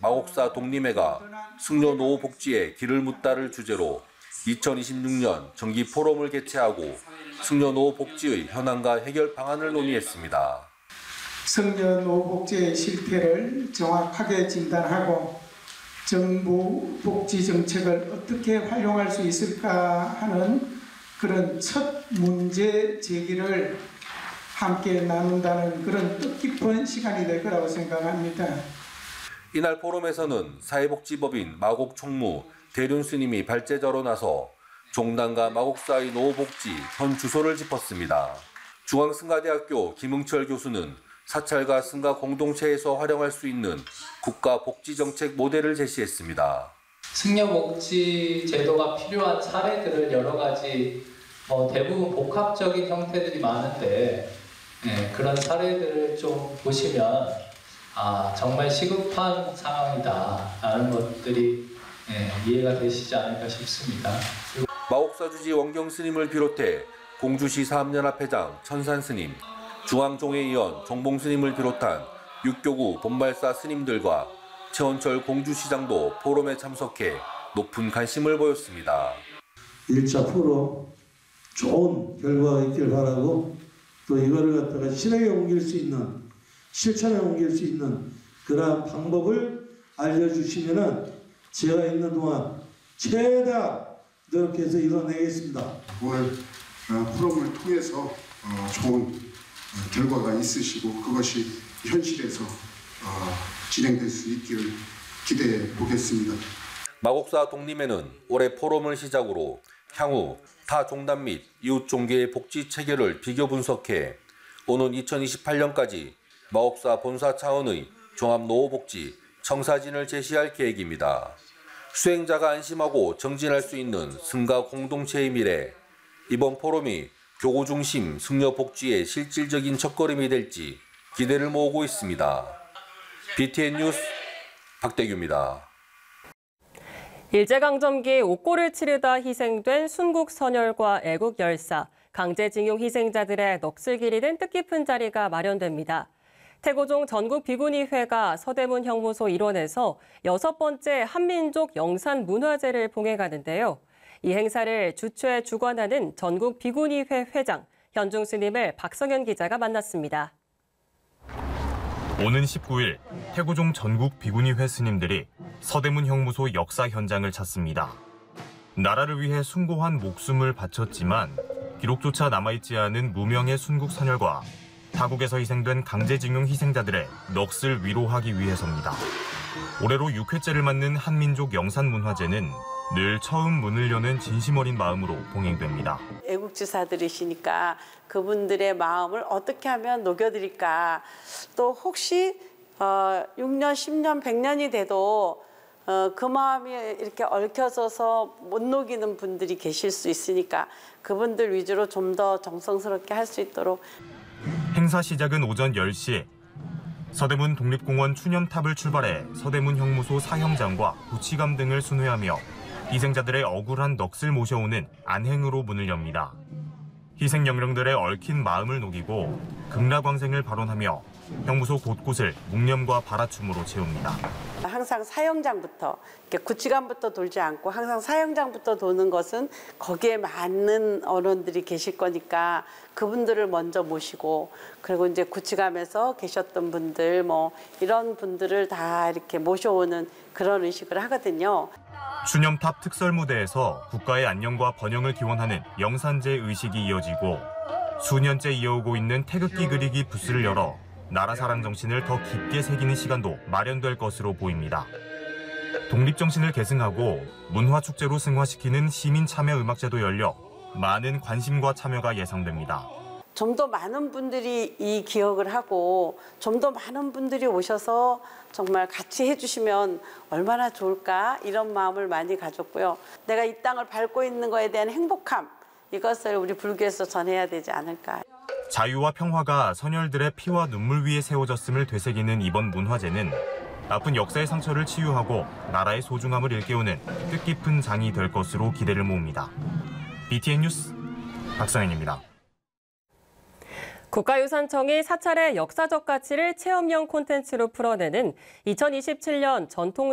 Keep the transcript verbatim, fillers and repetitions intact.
마곡사 독립회가 승려노후 복지에 길을 묻다를 주제로 이천이십육 년 정기 포럼을 개최하고 승려노후 복지의 현황과 해결 방안을 논의했습니다. 승려노후 복지의 실태를 정확하게 진단하고 정부 복지 정책을 어떻게 활용할 수 있을까 하는 그런 첫 문제 제기를 함께 나눈다는 그런 뜻깊은 시간이 될 거라고 생각합니다. 이날 포럼에서는 사회복지법인 마곡 총무 대륜 스님이 발제자로 나서 종단과 마곡사의 노후복지 현 주소를 짚었습니다. 중앙승가대학교 김응철 교수는 사찰과 승가 공동체에서 활용할 수 있는 국가 복지정책 모델을 제시했습니다. 승려복지 제도가 필요한 사례들을 여러 가지 어, 대부분 복합적인 형태들이 많은데 네, 그런 사례들을 좀 보시면 아, 정말 시급한 상황이다라는 것들이 네, 이해가 되시지 않을까 싶습니다. 마곡사 주지 원경 스님을 비롯해 공주시 사암연합회장 천산 스님, 중앙종회의원 종봉 스님을 비롯한 육교구 본발사 스님들과 최원철 공주시장도 포럼에 참석해 높은 관심을 보였습니다. 일 차 포럼 좋은 결과가 있길 바라고 또 이거를 갖다가 실행에 옮길 수 있는, 실천에 옮길 수 있는 그러한 방법을 알려주시면은 제가 있는 동안 최대한 노력해서 이뤄내겠습니다. 오늘 포럼을 통해서 좋은 결과가 있으시고 그것이 현실에서 진행될 수 있기를 기대해 보겠습니다. 마곡사 독립회는 올해 포럼을 시작으로 향후 타 종단 및 이웃 종교의 복지 체계를 비교 분석해 오는 이천이십팔 년까지 마곡사 본사 차원의 종합노후복지 청사진을 제시할 계획입니다. 수행자가 안심하고 정진할 수 있는 승가 공동체의 미래, 이번 포럼이 교구 중심 승려 복지의 실질적인 첫걸음이 될지 기대를 모으고 있습니다. 비티엔 뉴스 박대규입니다. 일제강점기 옥고를 치르다 희생된 순국 선열과 애국 열사, 강제징용 희생자들의 넋을 기리는 뜻깊은 자리가 마련됩니다. 태고종 전국비군의회가 서대문 형무소 일원에서 여섯 번째 한민족 영산 문화제를 봉해가는데요. 이 행사를 주최 주관하는 전국비군의회 회장 현중 스님을 박성현 기자가 만났습니다. 오는 십구 일 태고종 전국비군의회 스님들이 서대문 형무소 역사 현장을 찾습니다. 나라를 위해 숭고한 목숨을 바쳤지만 기록조차 남아있지 않은 무명의 순국 선열과 타국에서 희생된 강제징용 희생자들의 넋을 위로하기 위해서입니다. 올해로 육 회째를 맞는 한민족 영산문화제는 늘 처음 문을 여는 진심 어린 마음으로 봉행됩니다. 애국지사들이시니까 그분들의 마음을 어떻게 하면 녹여드릴까. 또 혹시 어, 육 년, 십 년, 백 년이 돼도 어, 그 마음이 이렇게 얽혀져서 못 녹이는 분들이 계실 수 있으니까 그분들 위주로 좀 더 정성스럽게 할 수 있도록. 행사 시작은 오전 열 시. 서대문 독립공원 추념탑을 출발해 서대문 형무소 사형장과 구치감 등을 순회하며 희생자들의 억울한 넋을 모셔오는 안행으로 문을 엽니다. 희생 영령들의 얽힌 마음을 녹이고 극락왕생을 발언하며 형무소 곳곳을 묵념과 발화춤으로 채웁니다. 항상 사형장부터, 이렇게 구치관부터 돌지 않고 항상 사형장부터 도는 것은 거기에 많은 어른들이 계실 거니까 그분들을 먼저 모시고, 그리고 이제 구치감에서 계셨던 분들 뭐 이런 분들을 다 이렇게 모셔오는 그런 의식을 하거든요. 추념탑 특설무대에서 국가의 안녕과 번영을 기원하는 영산제 의식이 이어지고 수년째 이어오고 있는 태극기 그리기 부스를 열어 나라 사랑 정신을 더 깊게 새기는 시간도 마련될 것으로 보입니다. 독립정신을 계승하고 문화축제로 승화시키는 시민참여음악제도 열려 많은 관심과 참여가 예상됩니다. 좀 더 많은 분들이 이 기억을 하고 좀 더 많은 분들이 오셔서 정말 같이 해주시면 얼마나 좋을까, 이런 마음을 많이 가졌고요. 내가 이 땅을 밟고 있는 거에 대한 행복함, 이것을 우리 불교에서 전해야 되지 않을까. 자유와 평화가 선열들의 피와 눈물 위에 세워졌음을 되새기는 이번 문화제는 아픈 역사의 상처를 치유하고 나라의 소중함을 일깨우는 뜻깊은 장이 될 것으로 기대를 모읍니다. 비티엔 뉴스 박성현입니다. 국가유산청이 사찰의 역사적 가치를 체험형 콘텐츠로 풀어내는 이천이십칠 년 전통